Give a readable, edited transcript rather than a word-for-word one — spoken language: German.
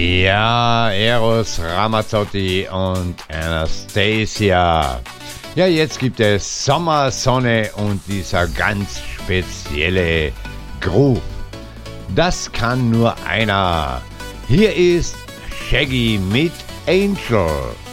Ja, Eros Ramazzotti und Anastasia. Ja, jetzt gibt es Sommersonne und dieser ganz spezielle Groove. Das kann nur einer. Hier ist Shaggy mit Angel.